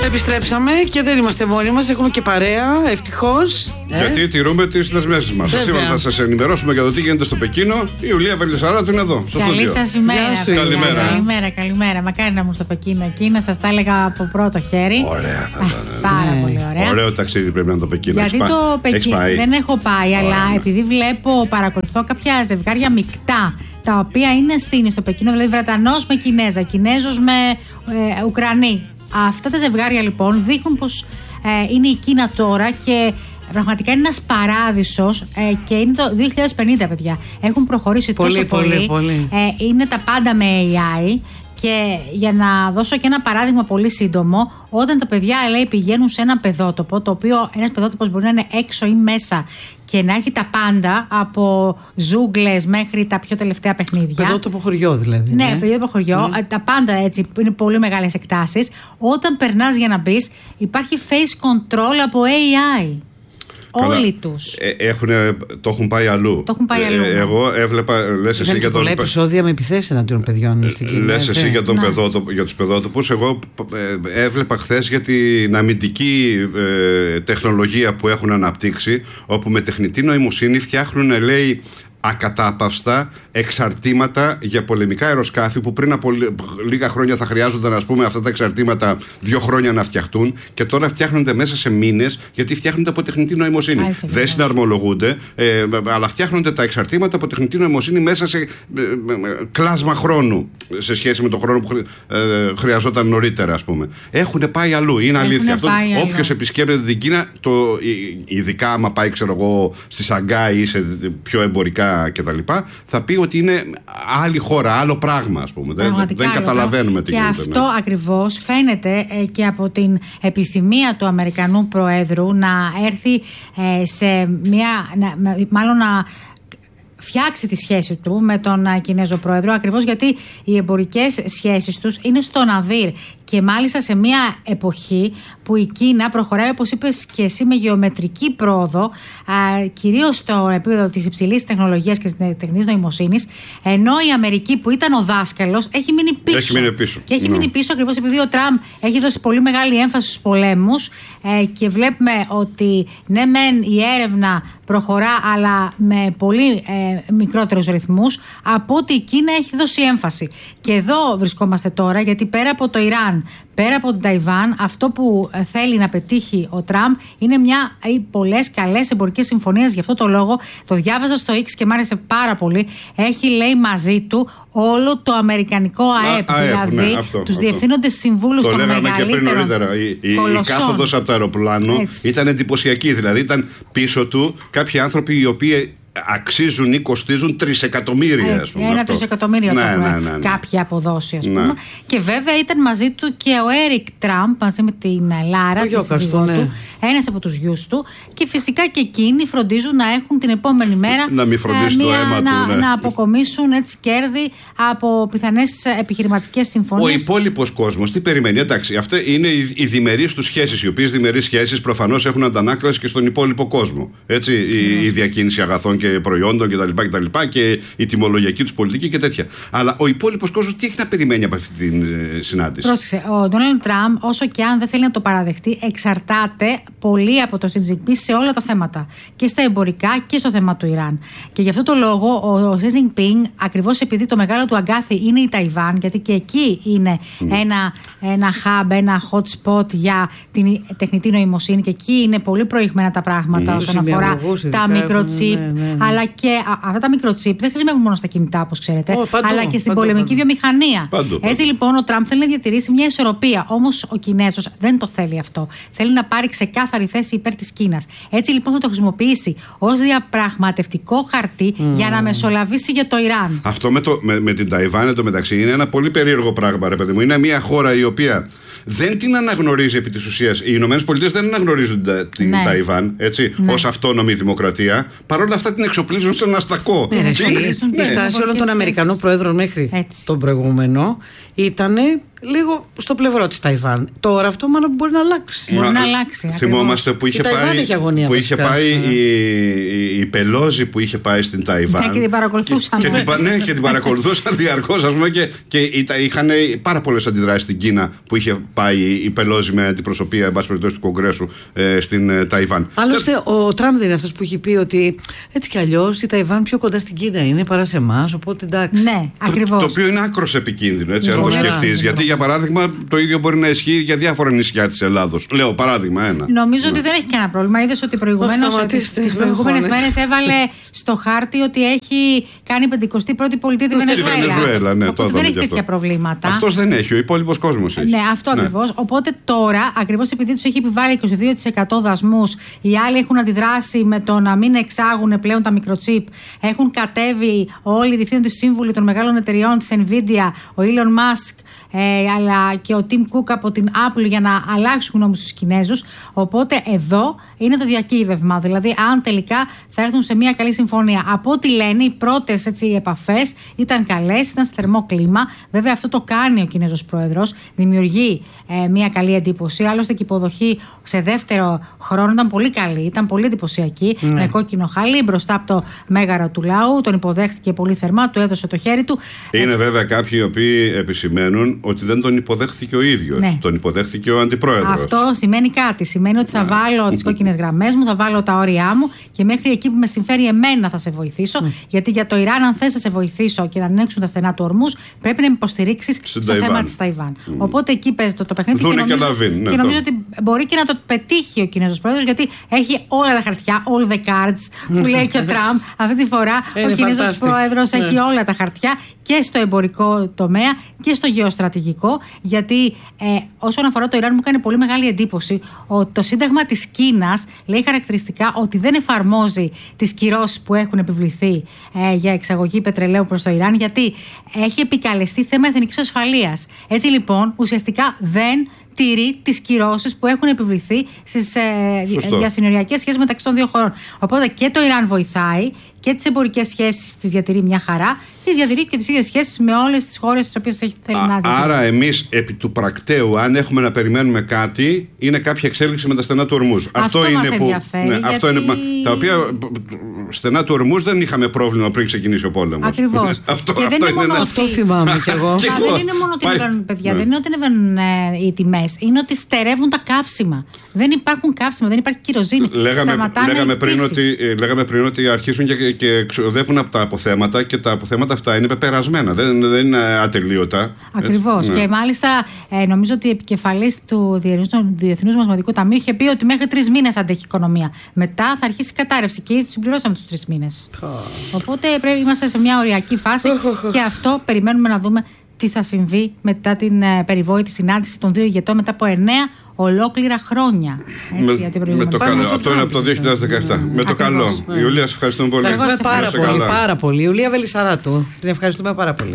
Επιστρέψαμε και δεν είμαστε μόνοι μας, έχουμε και παρέα, ευτυχώς. Γιατί τηρούμε τις δεσμεύσεις μας. Σήμερα θα σας ενημερώσουμε για το τι γίνεται στο Πεκίνο. Η Ιουλία Βελισσαράτου είναι εδώ. Καλή σας ημέρα. Καλημέρα. Μακάρι να μου στο Πεκίνο εκεί, να σας τα έλεγα από πρώτο χέρι. Ωραία θα ήταν. Πάρα πολύ ωραία. Ωραίο ταξίδι πρέπει να είναι το Πεκίνο. Γιατί το Πεκίνο δεν έχω πάει, αλλά επειδή παρακολουθώ κάποια ζευγάρια μεικτά, τα οποία είναι στο Πεκίνο, δηλαδή Βρετανός με Κινέζα, Κινέζος με Ουκρανή. Αυτά τα ζευγάρια λοιπόν δείχνουν πως είναι η Κίνα τώρα και πραγματικά είναι ένας παράδεισος και είναι το 2050, παιδιά. Έχουν προχωρήσει τόσο πολύ. Είναι τα πάντα με AI. Και για να δώσω και ένα παράδειγμα πολύ σύντομο, όταν τα παιδιά πηγαίνουν σε ένα παιδότοπο, το οποίο ένας παιδότοπος μπορεί να είναι έξω ή μέσα και να έχει τα πάντα, από ζούγκλες μέχρι τα πιο τελευταία παιχνίδια. Παιδότοπο χωριό δηλαδή. Ναι, παιδότοπο χωριό. Τα πάντα έτσι, είναι πολύ μεγάλες εκτάσεις. Όταν περνάς για να μπεις, υπάρχει face control από AI. Όλοι τους. Το έχουν πάει αλλού. Εγώ έβλεπα, λες εσύ για πολλά επεισόδια με επιθέσεις εναντίον παιδιών στην Κίνα. Λες εσύ για τους παιδότοπους. Εγώ έβλεπα χθες για την αμυντική τεχνολογία που έχουν αναπτύξει, όπου με τεχνητή νοημοσύνη φτιάχνουν, λέει, ακατάπαυστα εξαρτήματα για πολεμικά αεροσκάφη που πριν από λίγα χρόνια θα χρειάζονταν, ας πούμε, αυτά τα εξαρτήματα 2 χρόνια να φτιαχτούν, και τώρα φτιάχνονται μέσα σε μήνες, γιατί φτιάχνονται από τεχνητή νοημοσύνη. Δεν συναρμολογούνται, αλλά φτιάχνονται τα εξαρτήματα από τεχνητή νοημοσύνη μέσα σε κλάσμα χρόνου, σε σχέση με τον χρόνο που χρειαζόταν νωρίτερα, ας πούμε. Έχουν πάει αλλού, είναι αλήθεια αυτό. Όποιος επισκέπτεται την Κίνα, ειδικά άμα πάει, ξέρω εγώ, στη Σαγκάη ή σε πιο εμπορικά κτλ., θα πει ότι είναι άλλη χώρα, άλλο πράγμα, ας πούμε. Δεν καταλαβαίνουμε τι γίνεται. Και αυτό ακριβώς φαίνεται και από την επιθυμία του Αμερικανού Προέδρου να έρθει μάλλον να φτιάξει τη σχέση του με τον Κινέζο Πρόεδρο, ακριβώς γιατί οι εμπορικές σχέσεις τους είναι στο ναδύρ, και μάλιστα σε μια εποχή που η Κίνα προχωράει, όπως είπες και εσύ, με γεωμετρική πρόοδο, κυρίως στο επίπεδο της υψηλής τεχνολογίας και της τεχνητής νοημοσύνης, ενώ η Αμερική, που ήταν ο δάσκαλος, έχει μείνει πίσω. Και έχει μείνει πίσω ακριβώς επειδή ο Τραμπ έχει δώσει πολύ μεγάλη έμφαση στους πολέμους, και βλέπουμε ότι ναι μεν η έρευνα προχωρά, αλλά με πολύ μικρότερους ρυθμούς από ότι η Κίνα έχει δώσει έμφαση. Και εδώ βρισκόμαστε τώρα, γιατί πέρα από το Ιράν, πέρα από την Ταϊβάν, αυτό που θέλει να πετύχει ο Τραμπ είναι πολλές καλές εμπορικές συμφωνίες. Γι' αυτό το λόγο το διάβαζα στο X και μ' άρεσε πάρα πολύ. Έχει, λέει, μαζί του όλο το αμερικανικό ΑΕΠ, δηλαδή τους διευθύνοντες συμβούλους των μεγαλύτερων. Το λέγαμε και πριν νωρίτερα. Η κάθοδος από το αεροπλάνο ήταν εντυπωσιακή. Δηλαδή ήταν πίσω του κάποιοι άνθρωποι οι οποίοι αξίζουν ή κοστίζουν τρισεκατομμύρια. Ένα τρισεκατομμύριο κάποια αποδόση, ας πούμε. Και βέβαια ήταν μαζί του και ο Έρικ Τραμπ, μαζί με την Λάρα, τη σύζυγό του, ένας από τους γιους του. Και φυσικά και εκείνοι φροντίζουν να έχουν την επόμενη μέρα να μην φροντίσει το αίμα του, να αποκομίσουν έτσι κέρδη από πιθανές επιχειρηματικές συμφωνίες. Ο υπόλοιπος κόσμος τι περιμένει? Εντάξει, αυτά είναι οι διμερείς τους σχέσεις, οι οποίες διμερείς σχέσεις προφανώς έχουν αντανάκλαση και στον υπόλοιπο κόσμο. Έτσι, η διακίνηση αγαθών και προϊόντων κτλ. Και η τιμολογιακή τους πολιτική και τέτοια. Αλλά ο υπόλοιπος κόσμος τι έχει να περιμένει από αυτή τη συνάντηση? Πρόσεξε, ο Ντόναλντ Τραμπ, όσο και αν δεν θέλει να το παραδεχτεί, εξαρτάται πολύ από το Xi Jinping σε όλα τα θέματα. Και στα εμπορικά και στο θέμα του Ιράν. Και γι' αυτό το λόγο ο Xi Jinping, ακριβώς επειδή το μεγάλο του αγκάθι είναι η Ταϊβάν, γιατί και εκεί είναι ένα hub, ένα hot spot για την τεχνητή νοημοσύνη, και εκεί είναι πολύ προηγμένα τα πράγματα όσον αφορά τα μικροτσίπ. Αλλά και αυτά τα μικροτσίπ δεν χρησιμεύουν μόνο στα κινητά, όπως ξέρετε, αλλά και στην πολεμική βιομηχανία. Έτσι λοιπόν ο Τραμπ θέλει να διατηρήσει μια ισορροπία. Όμως ο Κινέζος δεν το θέλει αυτό. Θέλει να πάρει ξεκάθαρη θέση υπέρ της Κίνας. Έτσι λοιπόν θα το χρησιμοποιήσει ως διαπραγματευτικό χαρτί για να μεσολαβήσει για το Ιράν. Αυτό με την Ταϊβάν, εντωμεταξύ, είναι ένα πολύ περίεργο πράγμα, ρε παιδί μου. Είναι μια χώρα η οποία δεν την αναγνωρίζει επί της ουσίας. Οι Ηνωμένες Πολιτείες δεν αναγνωρίζουν την Ταϊβάν ως αυτόνομη δημοκρατία. Παρ' όλα αυτά την εξοπλίζουν σε ένα στακό. Η στάση όλων των Αμερικανών Προέδρων μέχρι τον προηγούμενο ήταν λίγο στο πλευρό της Ταϊβάν. Τώρα αυτό μάλλον μπορεί να αλλάξει. Μπορεί να αλλάξει. Θυμόμαστε που είχε πάει η Πελόζη που είχε πάει στην Ταϊβάν. Ναι, και την παρακολουθούσαν. Και την παρακολουθούσαν διαρκώς, ας πούμε, και είχαν πάρα πολλές αντιδράσεις στην Κίνα που είχε πάει η Πελόζη με αντιπροσωπεία, εν πάση περιπτώσει, του Κογκρέσου στην Ταϊβάν. Άλλωστε, ο Τραμπ δεν είναι αυτός που έχει πει ότι έτσι κι αλλιώς η Ταϊβάν πιο κοντά στην Κίνα είναι παρά σε εμάς. Οπότε εντάξει. Ναι, ακριβώς. Το οποίο είναι άκρως επικίνδυνο, έτσι, αν το σκεφτείς. Γιατί, για παράδειγμα, το ίδιο μπορεί να ισχύει για διάφορα νησιά της Ελλάδος. Λέω παράδειγμα ένα. Νομίζω ότι δεν έχει κανένα πρόβλημα. Είδες ότι προηγουμένως τις προηγούμενες μέρες έβαλε στο χάρτη ότι έχει κάνει 51η πολιτεία τη Βενεζουέλα. Ναι, οπότε δεν έχει τέτοια προβλήματα. Αυτός δεν έχει, ο υπόλοιπος κόσμος έχει. Ναι, αυτό ακριβώς. Οπότε τώρα, ακριβώς επειδή τους έχει επιβάλει 22% δασμούς, οι άλλοι έχουν αντιδράσει με το να μην εξάγουν πλέον τα μικροτσίπ. Έχουν κατέβει όλοι οι διευθύνοντες σύμβουλοι των μεγάλων εταιριών της Nvidia, ο Elon Musk, αλλά και ο Tim Cook από την Apple για να αλλάξουν νόμους στους Κινέζους. Οπότε εδώ είναι το διακύβευμα. Δηλαδή, αν τελικά θα έρθουν σε μια καλή συμφωνία. Από ό,τι λένε, οι πρώτες επαφές ήταν καλές, ήταν σε θερμό κλίμα. Βέβαια, αυτό το κάνει ο Κινέζος πρόεδρος. Δημιουργεί μια καλή εντύπωση. Άλλωστε, και η υποδοχή σε δεύτερο χρόνο ήταν πολύ καλή. Ήταν πολύ εντυπωσιακή. Ναι. Με κόκκινο χαλί μπροστά από το μέγαρο του λαού. Τον υποδέχτηκε πολύ θερμά, του έδωσε το χέρι του. Είναι βέβαια κάποιοι οι οποίοι επισημαίνουν ότι δεν τον υποδέχθηκε ο ίδιος. Ναι. Τον υποδέχθηκε ο αντιπρόεδρος. Αυτό σημαίνει κάτι. Σημαίνει ότι θα βάλω τις κόκκινες γραμμές μου, θα βάλω τα όρια μου και μέχρι εκεί που με συμφέρει εμένα θα σε βοηθήσω. Γιατί για το Ιράν, αν θες να σε βοηθήσω και να ανοίξουν τα στενά του ορμούς, πρέπει να με υποστηρίξεις στο θέμα της Ταϊβάν. Οπότε εκεί παίζει το παιχνίδι. Και νομίζω ότι μπορεί και να το πετύχει ο Κινέζος πρόεδρος, γιατί έχει όλα τα χαρτιά, all the cards, που λέει και ο Τραμπ. Αυτή τη φορά ο Κινέζος πρόεδρος έχει όλα τα χαρτιά και στο εμπορικό τομέα και στο γεωστρατηγικό. Γιατί όσον αφορά το Ιράν, μου έκανε πολύ μεγάλη εντύπωση ότι το Σύνταγμα της Κίνας λέει χαρακτηριστικά ότι δεν εφαρμόζει τις κυρώσεις που έχουν επιβληθεί για εξαγωγή πετρελαίου προς το Ιράν, γιατί έχει επικαλεστεί θέμα εθνικής ασφαλείας. Έτσι λοιπόν, ουσιαστικά δεν τηρεί τις κυρώσεις που έχουν επιβληθεί στις διασυνοριακές σχέσεις μεταξύ των δύο χωρών. Οπότε και το Ιράν βοηθάει και τις εμπορικές σχέσεις τις διατηρεί μια χαρά και διατηρεί και τις ίδιες σχέσεις με όλες τις χώρες τις οποίες θέλει να διατηρεί. Άρα εμείς επί του πρακτέου, αν έχουμε να περιμένουμε κάτι, είναι κάποια εξέλιξη με τα στενά του ορμούς. Αυτό είναι που ενδιαφέρει. Ναι, αυτό είναι, τα οποία στενά του ορμούς δεν είχαμε πρόβλημα πριν ξεκινήσει ο πόλεμος. Ακριβώς. Αυτό θυμάμαι κι εγώ. Μα δεν είναι μόνο ότι ανεβαίνουν, παιδιά, δεν είναι ότι ανεβαίνουν οι τιμές. Είναι ότι στερεύουν τα καύσιμα. Δεν υπάρχουν καύσιμα, δεν υπάρχει κυροζήνη. Λέγαμε πριν ότι αρχίσουν και ξοδεύουν από τα αποθέματα και τα αποθέματα αυτά είναι πεπερασμένα. Δεν είναι ατελείωτα. Ακριβώς. Ναι. Και μάλιστα νομίζω ότι η επικεφαλής του Διεθνούς Νομισματικού Ταμείου είχε πει ότι μέχρι 3 μήνες αντέχει η οικονομία. Μετά θα αρχίσει η κατάρρευση και ήδη τους συμπληρώσαμε τους 3 μήνες. Οπότε πρέπει είμαστε σε μια οριακή φάση και αυτό περιμένουμε να δούμε τι θα συμβεί μετά την περιβόητη συνάντηση των δύο ηγετών μετά από 9 ολόκληρα χρόνια. Με το καλό. Αυτό είναι από το 2017. Με το καλό. Ιουλία, σε ευχαριστούμε πολύ. Ευχαριστούμε πάρα πολύ. Ιουλία Βελισσαράτου. Την ευχαριστούμε πάρα πολύ.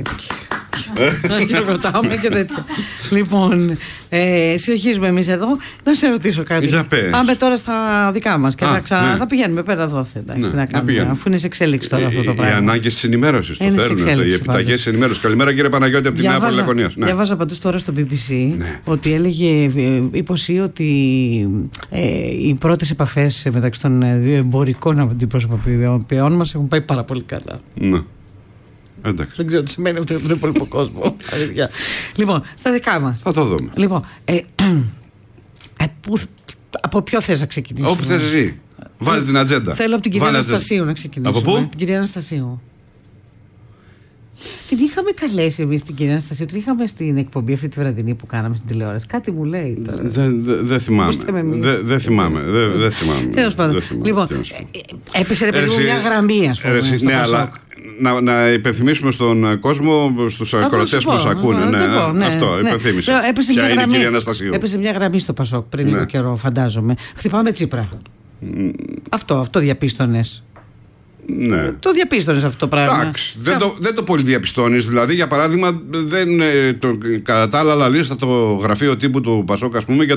Και ρωτάμε και τέτοια. Λοιπόν, συνεχίζουμε εμείς εδώ. Να σε ρωτήσω κάτι. Πάμε τώρα στα δικά μας και θα πηγαίνουμε πέρα εδώ. Αφού είναι σε εξέλιξη τώρα αυτό το πράγμα. Οι ανάγκες της ενημέρωσης το θέλουν. Οι επιταγές της ενημέρωσης. Καλημέρα κύριε Παναγιώτη από τη Νέα Πολυλακωνία. Διαβάζα παντού τώρα στο BBC ότι έλεγε υποσύ ότι οι πρώτες επαφές μεταξύ των δύο εμπορικών αντιπροσωποποιών μας έχουν πάει πάρα πολύ καλά. Ναι. Εντάξει. Δεν ξέρω τι σημαίνει αυτό για τον υπόλοιπο κόσμο. Λοιπόν, στα δικά μας. Θα το δούμε. Λοιπόν, από ποιο θες να ξεκινήσουμε? Όπου θες εσύ. Βάλε την ατζέντα. Θέλω από την κυρία Αναστασίου να ξεκινήσουμε. Από πού? Την κυρία Αναστασίου. Την είχαμε καλέσει εμείς την κυρία Αναστασίου. Την είχαμε στην εκπομπή αυτή τη βραδινή που κάναμε στην τηλεόραση. Κάτι μου λέει τώρα. Δεν θυμάμαι. Δεν θυμάμαι. Τέλος πάντων. Λοιπόν, έπεσε ρε παιδί μου μια γραμμή, ας πούμε. Ναι, αλλά να υπενθυμίσουμε στον κόσμο, στους ακροατές που μας ακούνε. Αυτό, υπενθύμισε. Ποια είναι η κυρία Αναστασίου. Έπεσε μια γραμμή στο Πασόκ πριν λίγο καιρό, φαντάζομαι. Χτυπάμε Τσίπρα. Αυτό διαπίστωνες. Ναι. Το διαπίστωνες αυτό το πράγμα. Εντάξει, δεν το πολύ διαπιστώνεις. Δηλαδή, για παράδειγμα, κατά τα άλλα λίστα το γραφείο τύπου του Πασόκ, ας πούμε, για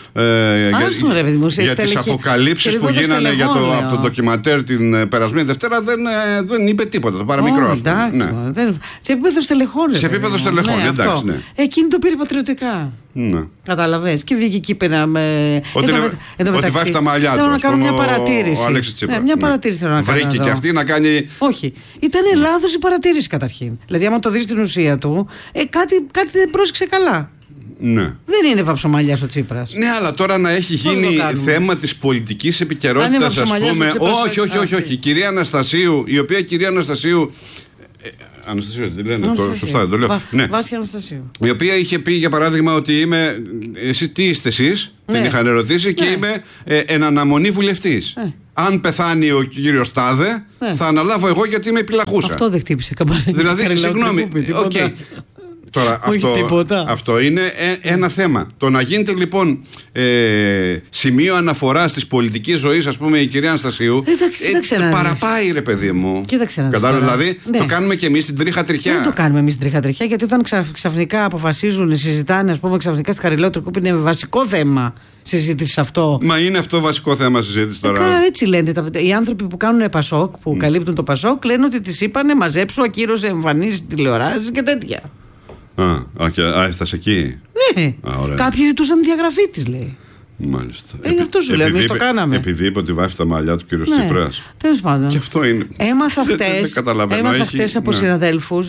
τις αποκαλύψεις που γίνανε από το ντοκιμαντέρ την περασμένη Δευτέρα, δεν είπε τίποτα. Το παραμικρό, ας πούμε. Σε επίπεδο στελεχών. Σε επίπεδο στελεχών, εντάξει. Εκείνη το πήρε πατριωτικά. Ναι. Καταλαβαίνεις. Και βγήκε εκεί πέρα με. Ότι βάφει τα μαλλιά του. Θέλω να κάνω μια παρατήρηση. Ο Αλέξης Τσίπρας. Μια παρατήρηση θέλω να κάνω. Βρήκε και αυτή να κάνει. Όχι. Ήταν λάθος η παρατήρηση καταρχήν. Δηλαδή, άμα το δεις την ουσία του, κάτι δεν πρόσεξε καλά. Ναι. Δεν είναι βαψομαλιάς ο Τσίπρας. Ναι, αλλά τώρα να έχει γίνει θέμα της πολιτικής επικαιρότητας, ας πούμε. Όχι. Η κυρία Αναστασίου, η οποία κυρία Αναστασίου. Αναστασίου, τι λένε, σωστά δεν το λέω. Βάσια Αναστασίου. Η οποία είχε πει, για παράδειγμα, ότι είμαι. Εσύ τι είστε εσείς, την είχαν ερωτήσει, και είμαι εν αναμονή βουλευτής. Αν πεθάνει ο κύριος Τάδε, θα αναλάβω εγώ γιατί είμαι επιλαχούσα. Αυτό δεν χτύπησε καμπανάκι. Δηλαδή, συγγνώμη. Τώρα, αυτό είναι ένα θέμα. Το να γίνεται λοιπόν σημείο αναφοράς της πολιτικής ζωής, ας πούμε, η κυρία Αναστασίου, παραπάει, ρε παιδί μου. Κατάλαβε, δηλαδή, το κάνουμε και εμείς στην τρίχα τριχιά. Δεν το κάνουμε εμείς στην τρίχα τριχιά, γιατί όταν ξαφνικά αποφασίζουν, συζητάνε, ας πούμε, ξαφνικά στη Χαριλότρου, που είναι βασικό θέμα συζήτηση αυτό. Μα είναι αυτό βασικό θέμα συζήτηση τώρα. Καλά, έτσι λένε. Οι άνθρωποι που κάνουν Πασόκ, που καλύπτουν το Πασόκ, λένε ότι τις είπανε μαζέψου, ακύρωσε εμφανίσεις, τηλεοράσεις και τέτοια. Έφτασε εκεί. Ναι. Κάποιοι ζητούσαν διαγραφή της, λέει. Μάλιστα. Αυτό σου λέω, εμείς το κάναμε. Επειδή είπε ότι βάφει τα μαλλιά του κύριου Τσίπρας. Τέλος πάντων. Και αυτό είναι. Έμαθα χτες από συναδέλφους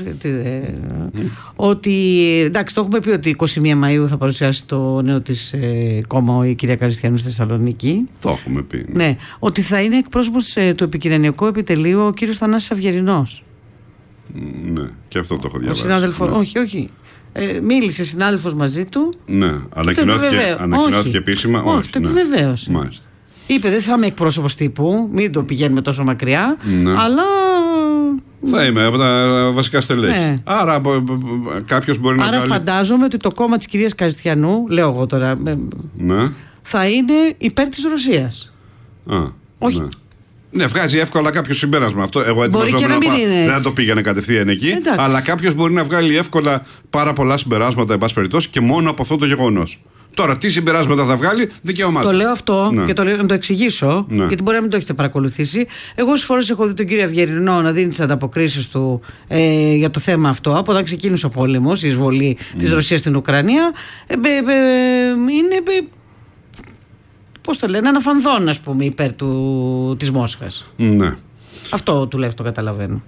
ότι. Εντάξει, το έχουμε πει ότι 21 Μαΐου θα παρουσιάσει το νέο της κόμμα η κυρία Καριστιανού στη Θεσσαλονίκη. Το έχουμε πει. Ναι. Ότι θα είναι εκπρόσωπος του επικοινωνιακού επιτελείου ο κύριος Θανάσης Αυγερινός. Ναι, και αυτό το έχω διαβάσει. Όχι. Μίλησε συνάδελφος μαζί του. Ναι, ανακοινώθηκε επίσημα. Όχι, το επιβεβαίωσε. Μάλιστα. Είπε, δεν θα είμαι εκπρόσωπος τύπου, μην το πηγαίνουμε τόσο μακριά, αλλά. Θα είμαι από τα βασικά στελέχη. Άρα κάποιος μπορεί να βγάλει. Άρα φαντάζομαι ότι το κόμμα της κυρίας Καριστιανού, λέω εγώ τώρα, θα είναι υπέρ της Ρωσίας. Όχι. Ναι, βγάζει εύκολα κάποιο συμπέρασμα. Αυτό εγώ ετοιμαζόμουν δεν θα το πήγαινε κατευθείαν εκεί. Εντάξει. Αλλά κάποιος μπορεί να βγάλει εύκολα πάρα πολλά συμπεράσματα, εν πάση περιπτώσει, και μόνο από αυτό το γεγονός. Τώρα, τι συμπεράσματα θα βγάλει, δικαίωμά του. Το λέω αυτό και το λέω να το εξηγήσω, γιατί μπορεί να μην το έχετε παρακολουθήσει. Εγώ όσες φορές έχω δει τον κύριο Αυγερινό να δίνει τις ανταποκρίσεις του για το θέμα αυτό, από όταν ξεκίνησε ο πόλεμος, η εισβολή της Ρωσίας στην Ουκρανία, είναι. Πώς το λένε, αναφανδόν, ας πούμε, υπέρ της Μόσχας. Ναι. Αυτό τουλάχιστον καταλαβαίνω.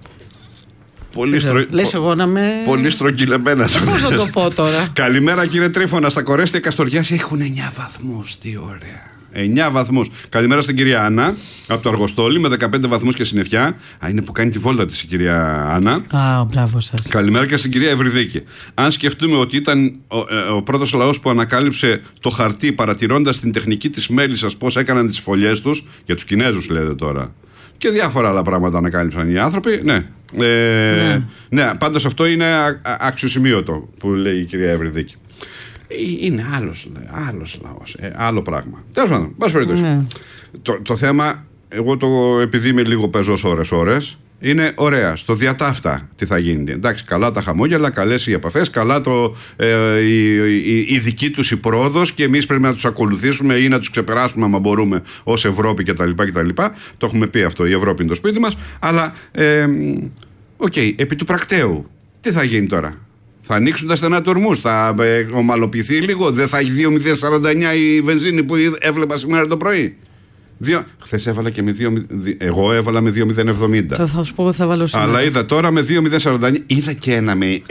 Λες εγώ να με. Πολύ στρογγυλεμένα. Πώς θα το πω τώρα. Καλημέρα, κύριε Τρίφωνα. Στα Κορέστια Καστοριάς έχουν 9 βαθμούς. Τι ωραία. 9 βαθμούς. Καλημέρα στην κυρία Άννα από το Αργοστόλι με 15 βαθμούς και συννεφιά. Είναι που κάνει τη βόλτα της η κυρία Άννα. Μπράβο σας. Καλημέρα και στην κυρία Ευρυδίκη. Αν σκεφτούμε ότι ήταν ο πρώτος λαός που ανακάλυψε το χαρτί παρατηρώντας την τεχνική της μέλισσας πώς έκαναν τις φωλιές τους, για τους Κινέζους λέτε τώρα, και διάφορα άλλα πράγματα ανακάλυψαν οι άνθρωποι. Ναι, πάντως αυτό είναι αξιοσημείωτο που λέει η κυρία Ευρυδίκη. Είναι άλλος λαός, άλλο πράγμα. Τέλος πάντων, πας περιπτώσει. Το θέμα, εγώ επειδή είμαι λίγο πεζός ώρες, είναι ωραία. Στο διατάφτα τι θα γίνει. Εντάξει, καλά τα χαμόγελα, καλές οι επαφές, καλά η δική τους η πρόοδος, και εμείς πρέπει να τους ακολουθήσουμε ή να τους ξεπεράσουμε άμα μπορούμε ως Ευρώπη κτλ. Το έχουμε πει αυτό, η Ευρώπη είναι το σπίτι μας. Αλλά, επί του πρακτέου, τι θα γίνει τώρα. Θα ανοίξουν τα στενά του ορμούς, θα ομαλοποιηθεί λίγο, δεν θα έχει 2,049 η βενζίνη που έβλεπα σήμερα το πρωί. Χθες έβαλα και με 2. Εγώ έβαλα με 2,070. Θα σου πω ότι θα βάλω σήμερα. Αλλά είδα τώρα με 2,049. Είδα και ένα με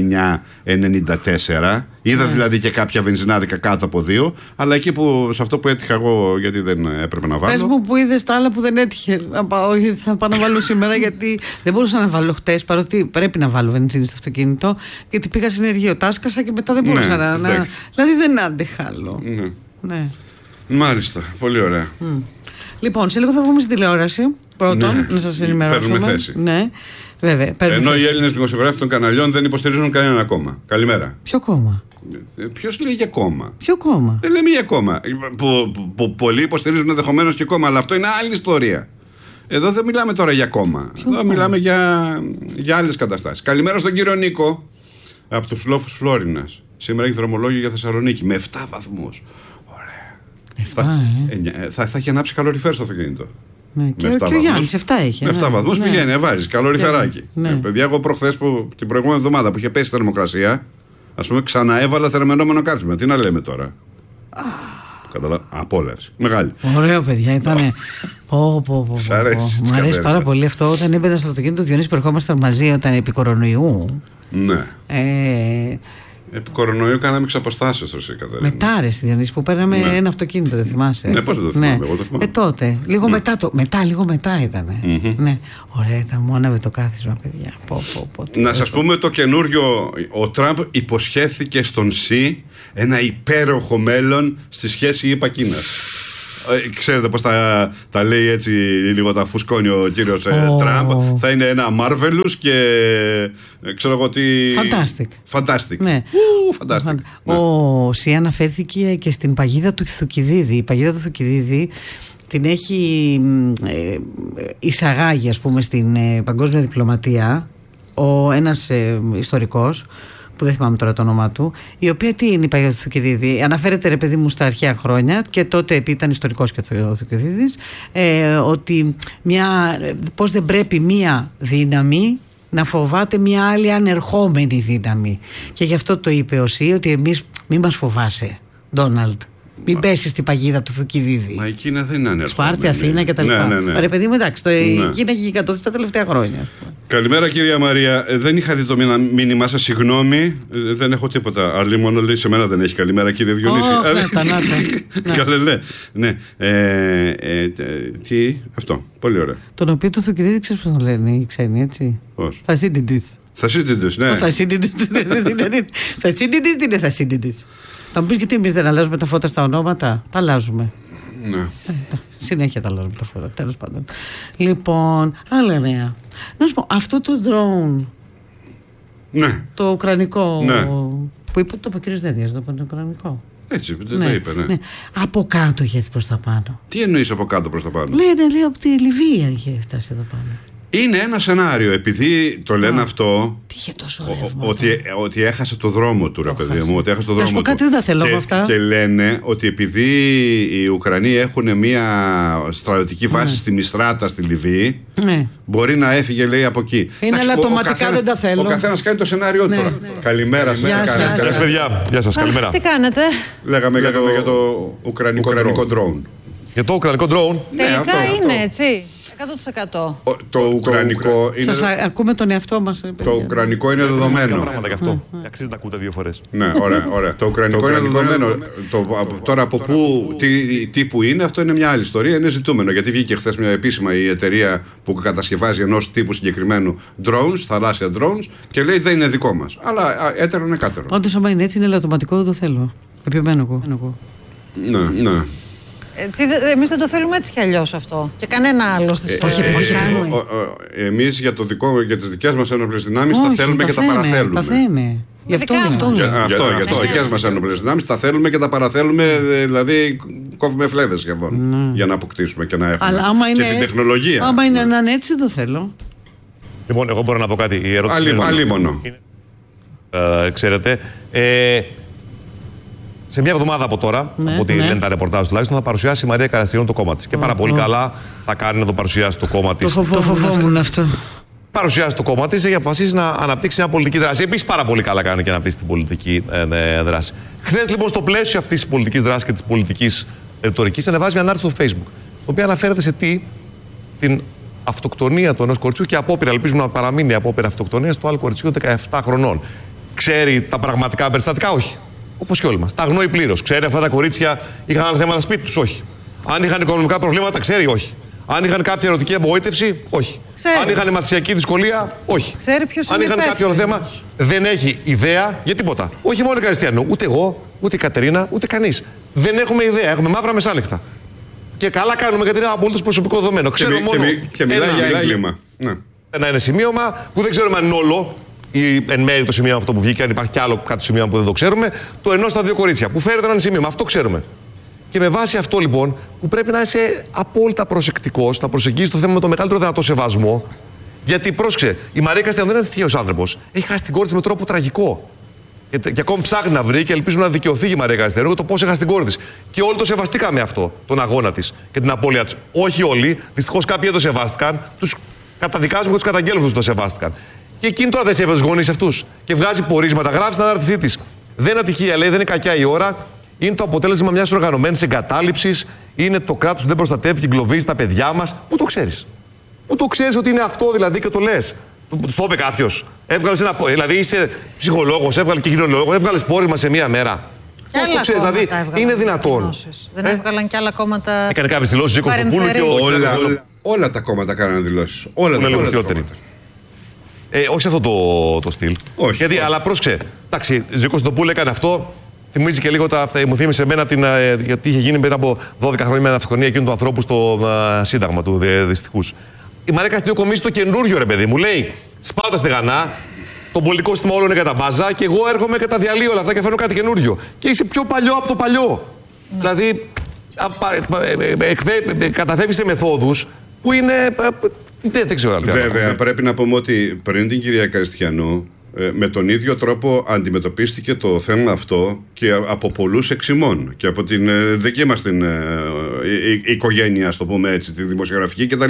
1,994. Είδα δηλαδή και κάποια βενζινάδικα κάτω από 2. Αλλά εκεί σε αυτό που έτυχα εγώ, γιατί δεν έπρεπε να βάλω. Πες μου που είδες τα άλλα που δεν έτυχε. Θα πάω να βάλω σήμερα, γιατί δεν μπορούσα να βάλω χτες. Παρότι πρέπει να βάλω βενζίνη στο αυτοκίνητο. Γιατί πήγα συνεργείο, τάσκασα και μετά δεν μπορούσα να. Δηλαδή δεν άντεχα άλλο. Ναι. Μάλιστα, πολύ ωραία. Λοιπόν, σε λίγο θα βγούμε στην τηλεόραση. Πρώτον, να σας ενημερώσουμε. Παίρνουμε θέση. Ναι, βέβαια. Ενώ οι Έλληνες δημοσιογράφοι των καναλιών δεν υποστηρίζουν κανένα κόμμα. Καλημέρα. Ποιο κόμμα? Ποιος λέει για κόμμα? Ποιο κόμμα? Δεν λέμε για κόμμα. Πολλοί υποστηρίζουν ενδεχομένως και κόμμα, αλλά αυτό είναι άλλη ιστορία. Εδώ δεν μιλάμε τώρα για κόμμα. Εδώ μιλάμε για άλλες καταστάσεις. Καλημέρα στον κύριο Νίκο από τους Λόφους Φλόρινας. Σήμερα έχει δρομολόγιο για Θεσσαλονίκη με 7 βαθμούς. Ωραία. Θα έχει ανάψει καλοριφέρ στο αυτοκίνητο. Ναι, και ο Γιάννης 7 έχει. Με 7 βαθμούς πηγαίνει, βάζει καλοριφεράκι. Παιδιά, εγώ προχθές την προηγούμενη εβδομάδα που είχε πέσει η θερμοκρασία, ας πούμε, ξαναέβαλα θερμενόμενο κάθισμα. Τι να λέμε τώρα. Απόλαυση. Μεγάλη. Ωραίο, παιδιά, ήταν. Μ' αρέσει πάρα πολύ αυτό. Όταν έμπαινα στο αυτοκίνητο του Διονύση που ερχόμασταν μαζί όταν επί κορονοϊού. Ναι. Επί κορονοϊού κάναμε εξαποστάσεις, μετά, ρε Διονύση, που παίρναμε ένα αυτοκίνητο, δεν θυμάσαι. Ναι, πώς δεν το θυμάμαι, εγώ το θυμάμαι. Τότε. Λίγο μετά ήταν. Ναι. Ωραία, ήταν μόνο το κάθισμα, παιδιά. Να σας πούμε το καινούριο. Ο Τραμπ υποσχέθηκε στον Σι ένα υπέροχο μέλλον στη σχέση ΗΠΑ-Κίνας. Ξέρετε πως τα λέει έτσι, λίγο τα φουσκώνει ο κύριος Τραμπ. Θα είναι ένα Marvelous και ξέρω εγώ τι. Fantastic. Ναι. Ο Σι αναφέρθηκε και στην παγίδα του Θουκυδίδη. Η παγίδα του Θουκυδίδη την έχει εισαγάγει, ας πούμε, στην παγκόσμια διπλωματία ένας ιστορικός, που δεν θυμάμαι τώρα το όνομά του, η οποία τι είναι η παγίδα του Θουκυδίδη. Αναφέρεται, ρε παιδί μου, στα αρχαία χρόνια, και τότε ήταν ιστορικός και ο Θουκυδίδης, ότι πώς δεν πρέπει μία δύναμη να φοβάται μια άλλη ανερχόμενη δύναμη. Και γι' αυτό το είπε ο Σι, ότι εμείς μην μας φοβάσαι, Ντόναλντ. Μην πέσει στην παγίδα του Θουκυδίδη. Μα η Κίνα δεν είναι ανερχόμενη. Σπάρτη, Αθήνα κτλ. Ναι. Ρε παιδί μου, εντάξει, η Κίνα έχει γιγαντωθεί τα τελευταία χρόνια. Καλημέρα, κυρία Μαρία. Δεν είχα δει το μήνυμά σας, συγγνώμη. Δεν έχω τίποτα. Αλλή μόνο λέει σε μένα δεν έχει. Καλημέρα, κύριε Διονύση. Καλέ, ναι. Τι, αυτό. Πολύ ωραία. Τον οποίο το Θουκυδίδη ξέρεις πώς το λένε οι ξένοι, έτσι. Πώς? Θασίντιντης. Θασίντιντης, ναι. Θασίντιντης τι είναι Θασίντιντης. Θα μου πεις γιατί εμείς δεν αλλάζουμε τα φώτα στα ονόματα. Τα αλλάζουμε. Ναι. Συνέχεια τα αλλάζουμε τα φώτα. Τέλος πάντων. Λοιπόν, άλλα νέα. Να σου πω, αυτό το drone. Ναι. Το ουκρανικό. Ναι. Που είπε το κύριο Δένδιας, το ουκρανικό. Έτσι, δεν το είπε, ναι. Από κάτω γιατί προς τα πάνω. Τι εννοείς από κάτω προς τα πάνω? Λέει από τη Λιβύη είχε φτάσει εδώ πάνω. Είναι ένα σενάριο, επειδή το λένε αυτό. Τι είχε τόσο ρεύμα. Ότι έχασε το δρόμο του, ρε παιδί μου. Ότι έχασε το δρόμο του. Κάτι δεν τα θέλω από αυτά. Και λένε ότι επειδή οι Ουκρανοί έχουν μια στρατιωτική βάση στη Μιστράτα, στη Λιβύη, μπορεί να έφυγε, λέει, από εκεί. Είναι ελαττωματικά, δεν τα θέλω. Ο καθένας κάνει το σενάριό του. Καλημέρα σας. Γεια σας, παιδιά. Γεια σας, καλημέρα. Τι κάνετε? Λέγαμε για το ουκρανικό drone. Για το ουκρανικό drone. Τελικά είναι έτσι. 100%. Το ουκρανικό είναι. Σας ακούμε τον εαυτό μας. Το ουκρανικό είναι δεδομένο. Πράγματα γι' αυτό. Αξίζει να ακούτε 2 φορές. Ναι, ωραία. Το ουκρανικό είναι δεδομένο. Τώρα από πού, τι που είναι, αυτό είναι μια άλλη ιστορία. Είναι ζητούμενο. Γιατί βγήκε χθες μια επίσημα η εταιρεία που κατασκευάζει ενός τύπου συγκεκριμένου drones, θαλάσσια drones, και λέει δεν είναι δικό μας. Αλλά έτερο είναι κάτερο. Όντως, άμα είναι έτσι, είναι ελαττωματικό, δεν το θέλω. Επιμένω εγώ. Ναι. Εμείς δεν το θέλουμε έτσι κι αλλιώς αυτό. Και κανένα άλλο στη Όχι, εμείς για τις δικές μας ένοπλες δυνάμεις τα θέλουμε και τα παραθέλουμε. Τα θέμε. Γι' αυτό για τις δικές μας ένοπλες δυνάμεις τα θέλουμε και τα παραθέλουμε, δηλαδή κόβουμε φλέβες σχεδόν για να αποκτήσουμε και να έχουμε. Αλλά άμα είναι, και την τεχνολογία. Άμα είναι έναν έτσι, δεν το θέλω. Λοιπόν, εγώ μπορώ να πω κάτι. Η ερώτηση Αλίμονο. Ξέρετε. Σε μια εβδομάδα από τώρα, από ό,τι λένε τα ρεπορτάζ τουλάχιστον, θα παρουσιάσει η Μαρία Καραστιανού το κόμμα της. Και πάρα πολύ καλά θα κάνει να το παρουσιάσει το κόμμα της. Το φοβόμουν αυτό. Παρουσιάσει το κόμμα της, έχει αποφασίσει να αναπτύξει μια πολιτική δράση. Επίσης, πάρα πολύ καλά κάνει και να αναπτύξει την πολιτική δράση. Χθες, λοιπόν, στο πλαίσιο αυτής της πολιτικής δράσης και της πολιτικής ρητορικής, ανεβάζει μια ανάρτηση στο Facebook, στο οποίο αναφέρεται σε τι? Στην αυτοκτονία του ενός κοριτσιού και απόπειρα, ελπίζουμε να παραμείνει η απόπειρα αυτοκτονίας του άλλου κοριτσιού 17 χρονών. Ξέρει τα πραγματικά περιστατικά? Όχι. Όπως και όλοι μας. Τα αγνοεί πλήρως. Ξέρει αυτά τα κορίτσια είχαν άλλα θέματα σπίτι τους? Όχι. Αν είχαν οικονομικά προβλήματα? Ξέρει? Όχι. Αν είχαν κάποια ερωτική απογοήτευση? Όχι. Ξέρει. Αν είχαν μαθησιακή δυσκολία? Όχι. Ξέρει ποιος αν είναι είχαν κάποιο άλλο θέμα? Δεν έχει ιδέα για τίποτα. Όχι μόνο η Καριστιανού. Ούτε εγώ, ούτε η Κατερίνα, ούτε κανείς. Δεν έχουμε ιδέα. Έχουμε μαύρα μεσάνυχτα. Και καλά κάνουμε γιατί είναι απολύτως προσωπικό δεδομένο. Ξέρω μόνο. Και μιλάει για έγκλημα. Ένα είναι σημείωμα που δεν ξέρουμε αν είναι όλο. Ή εν μέρει το σημείο αυτό που βγήκε, αν υπάρχει κι άλλο κάτι σημείο που δεν το ξέρουμε, το ενός στα 2 κορίτσια. Που φέρεται ένα σημείο, αυτό ξέρουμε. Και με βάση αυτό λοιπόν, που πρέπει να είσαι απόλυτα προσεκτικός, να προσεγγίζεις το θέμα με το μεγαλύτερο δυνατό σεβασμό. Γιατί πρόσεξε, η Μαρία Καστιανού δεν είναι τυχαίος άνθρωπος. Έχει χάσει την κόρη της με τρόπο τραγικό. Και ακόμη ψάχνει να βρει και ελπίζουν να δικαιωθεί η Μαρία Καστιανού για το πώς έχασε την κόρη της. Και όλοι το σεβαστήκαμε αυτό, τον αγώνα της και την απώλεια της. Όχι όλοι, δυστυχώς κάποιοι δεν το σεβάστηκαν. Τους καταδικάζουμε και τους καταγγέλνουμε ότι το σεβάστηκαν. Και εκείνη τώρα δεν σέβεται τους γονείς αυτούς. Και βγάζει πορίσματα, γράφει στην ανάρτησή της. Δεν είναι ατυχία, λέει, δεν είναι κακιά η ώρα. Είναι το αποτέλεσμα μιας οργανωμένης εγκατάλειψης. Είναι το κράτος που δεν προστατεύει και εγκλωβίζει τα παιδιά μας. Πού το ξέρεις? Πού το ξέρεις ότι είναι αυτό δηλαδή και το λες? Το είπε κάποιος. Έβγαλες ένα. Δηλαδή είσαι ψυχολόγος, έβγαλε και κοινωνιολόγος, έβγαλες πόρισμα σε μία μέρα. Πώς το ξέρεις, δηλαδή είναι δυνατόν? Δεν έβγαλαν κι άλλα κόμματα. Έκανε κάποιες δηλώσεις, Κωστοπούλου και όλα τα κόμματα κάνανε δηλώσεις. Όλα τα κόμματα. Όχι σε αυτό το στυλ. Όχι. Γιατί, αλλά πρόσεξε. Εντάξει, Κωστοπούλου έκανε αυτό. Θυμίζει και λίγο μου θύμισε εμένα γιατί είχε γίνει πριν από 12 χρόνια με αναφικονία εκείνου του ανθρώπου στο Σύνταγμα του δυστυχούς. Η Μαρία Καστιανού κομίσει το καινούριο, ρε παιδί μου. Λέει, σπάω τα στεγανά, το πολιτικό σύστημα όλο είναι κατά μπάζα και εγώ έρχομαι και τα διαλύω όλα αυτά και φέρνω κάτι καινούριο. Και είσαι πιο παλιό από το παλιό. Δηλαδή, καταφεύγει σε μεθόδους που είναι. Δεν ξέρω. Βέβαια, πρέπει να πούμε ότι πριν την κυρία Καστιανού, με τον ίδιο τρόπο αντιμετωπίστηκε το θέμα αυτό και από πολλούς εξημών και από την δική μας την οικογένεια, ας το πούμε έτσι, τη δημοσιογραφική κτλ.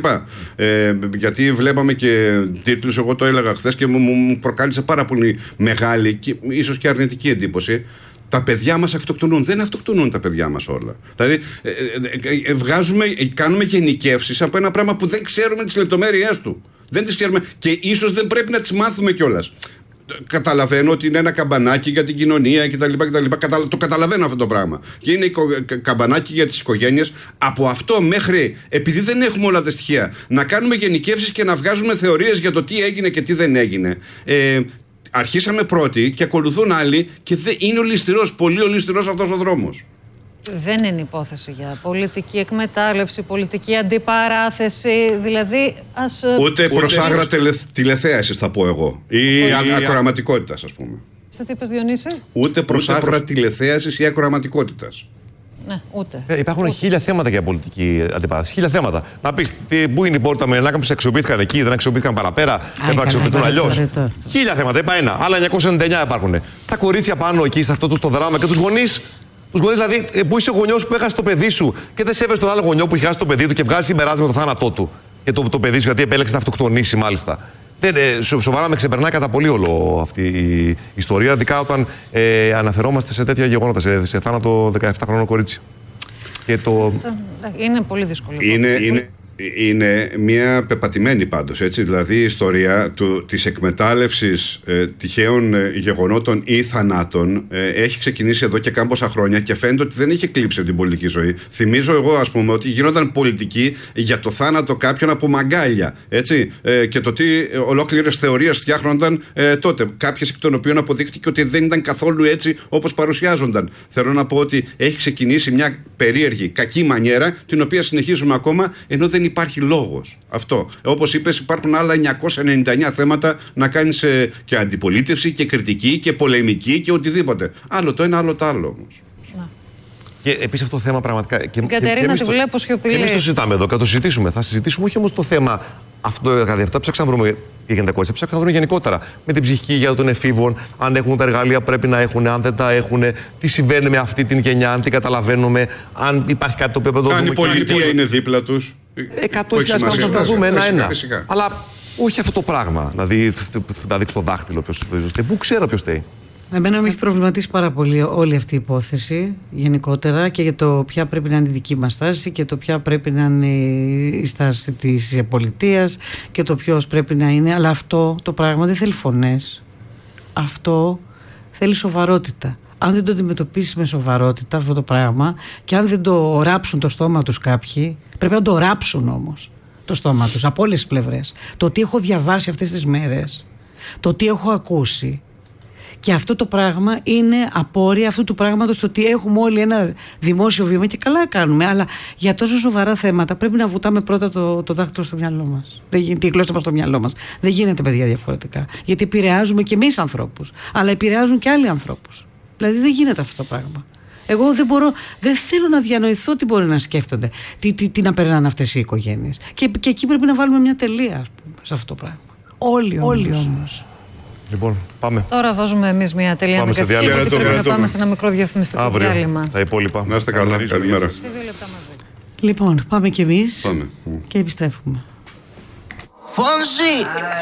Γιατί βλέπαμε και τίτλους, εγώ το έλεγα χθες και μου προκάλεσε πάρα πολύ μεγάλη και ίσως και αρνητική εντύπωση. Τα παιδιά μας αυτοκτονούν. Δεν αυτοκτονούν τα παιδιά μας όλα. Δηλαδή, κάνουμε γενικεύσεις από ένα πράγμα που δεν ξέρουμε τις λεπτομέρειές του. Δεν τις ξέρουμε και ίσως δεν πρέπει να τις μάθουμε κιόλας. Καταλαβαίνω ότι είναι ένα καμπανάκι για την κοινωνία κτλ. Το καταλαβαίνω αυτό το πράγμα. Και είναι καμπανάκι για τις οικογένειες. Από αυτό μέχρι, επειδή δεν έχουμε όλα τα στοιχεία, να κάνουμε γενικεύσεις και να βγάζουμε θεωρίες για το τι έγινε και τι δεν έγινε. Αρχίσαμε πρώτοι και ακολουθούν άλλοι και είναι ολισθηρός, πολύ ολισθηρός αυτός ο δρόμος. Δεν είναι υπόθεση για πολιτική εκμετάλλευση, πολιτική αντιπαράθεση, δηλαδή ούτε προς άγρα τηλεθέασης θα πω εγώ, ή ακροαματικότητας, ας πούμε. Τι είπες, Διονύση? Ούτε προς άγρα τηλεθέασης ή ακροαματικότητας. Ναι, ούτε. Υπάρχουν χίλια θέματα για πολιτική αντιπαράθεση. Χίλια θέματα. Να πεις, πού είναι η πόρτα με ενάκα που σε αξιοποιήθηκαν εκεί, δεν αξιοποιήθηκαν παραπέρα, έπρεπε να αξιοποιηθούν αλλιώς. Χίλια θέματα, είπα ένα. Άλλα 999 υπάρχουν. Στα κορίτσια πάνω εκεί, σε αυτό το δράμα και τους γονείς. Τους γονείς, δηλαδή, που είσαι ο γονιός που έχασε το παιδί σου και δεν σέβεσαι τον άλλο γονιό που έχει χάσει το παιδί του και βγάζει συμπεράσματα το θάνατό του. Και το παιδί σου, γιατί επέλεξε να αυτοκτονήσει, μάλιστα. Σοβαρά με ξεπερνάει κατά πολύ όλο αυτή η ιστορία, ειδικά όταν αναφερόμαστε σε τέτοια γεγονότα, σε θάνατο 17χρονο κορίτσι. Και είναι πολύ δύσκολο. Είναι μια πεπατημένη πάντως, έτσι, δηλαδή η ιστορία της εκμετάλλευσης τυχαίων γεγονότων ή θανάτων έχει ξεκινήσει εδώ και κάμποσα χρόνια και φαίνεται ότι δεν είχε κλείψει από την πολιτική ζωή. Θυμίζω εγώ, ας πούμε, ότι γινόταν πολιτική για το θάνατο κάποιον από μαγκάλια, έτσι, και το τι ολόκληρες θεωρίες φτιάχνονταν τότε, κάποιες εκ των οποίων αποδείχτηκε ότι δεν ήταν καθόλου έτσι όπως παρουσιάζονταν. Θέλω να πω ότι έχει ξεκινήσει μια περίεργη, κακή μανιέρα, την οποία συνεχίζουμε ακόμα, ενώ δεν υπάρχει λόγος. Αυτό. Όπως είπες, υπάρχουν άλλα 999 θέματα να κάνεις και αντιπολίτευση και κριτική και πολεμική και οτιδήποτε. Άλλο το ένα, άλλο το άλλο όμως. Και επίσης αυτό το θέμα πραγματικά. Κατερίνα, τη βλέπω σιωπηλή. Και εμείς το συζητάμε εδώ και θα το συζητήσουμε. Θα συζητήσουμε όχι όμως το θέμα αυτό, δηλαδή αυτό ψάξαμε να βρούμε για τα κορίτσια, ψάξαμε να βρούμε γενικότερα. Με την ψυχική υγεία των εφήβων, αν έχουν τα εργαλεία που πρέπει να έχουν, αν δεν τα έχουν, τι συμβαίνει με αυτή την γενιά, αν την καταλαβαίνουμε, αν υπάρχει κάτι το οποίο εδώ. Αν η πολιτεία είναι δίπλα τους. 100.000 πράγματα θα δούμε ένα-ένα. Αλλά όχι αυτό το πράγμα. Να δείξει το δάχτυλο ποιος φταίει. Πού ξέρω ποιος φταίει. Εμένα με έχει προβληματίσει πάρα πολύ όλη αυτή η υπόθεση γενικότερα και για το ποια πρέπει να είναι η δική μας στάση και το ποια πρέπει να είναι η στάση της πολιτείας και το ποιος πρέπει να είναι. Αλλά αυτό το πράγμα δεν θέλει φωνές. Αυτό θέλει σοβαρότητα. Αν δεν το αντιμετωπίσεις με σοβαρότητα αυτό το πράγμα και αν δεν το ράψουν το στόμα τους κάποιοι, πρέπει να το ράψουν όμως το στόμα τους από όλες τις πλευρές. Το τι έχω διαβάσει αυτές τις μέρες, το τι έχω ακούσει. Και αυτό το πράγμα είναι απόρρια αυτού του πράγματος, το ότι έχουμε όλοι ένα δημόσιο βήμα και καλά κάνουμε. Αλλά για τόσο σοβαρά θέματα πρέπει να βουτάμε πρώτα το δάχτυλο στο μυαλό μας. Τη γλώσσα μας στο μυαλό μας. Δεν γίνεται, παιδιά, διαφορετικά. Γιατί επηρεάζουμε και εμείς ανθρώπους, αλλά επηρεάζουν και άλλοι ανθρώπους. Δηλαδή δεν γίνεται αυτό το πράγμα. Εγώ δεν θέλω να διανοηθώ τι μπορεί να σκέφτονται, τι να περνάνε αυτές οι οικογένειες. Και εκεί πρέπει να βάλουμε μια τελεία, ας πούμε, σε αυτό το πράγμα. Όλοι όμως. Λοιπόν, πάμε. Τώρα βάζουμε εμείς μια τελεία. Πάμε σε διάλειμμα. Πρέπει να πάμε σε ένα μικρό διαφημιστικό διάλειμμα. Τα υπόλοιπα. Να είστε καλά. Καλημέρα. 2 λεπτά μαζί. Λοιπόν, πάμε κι εμείς και επιστρέφουμε. Fonzie.